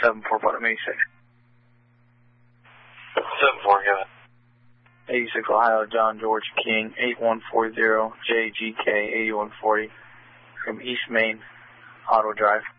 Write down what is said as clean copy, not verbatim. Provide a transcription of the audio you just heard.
74 bottom 86. 74, go ahead. 86 Ohio, John George King, 8140 JGK 8140 from East Main Auto Drive.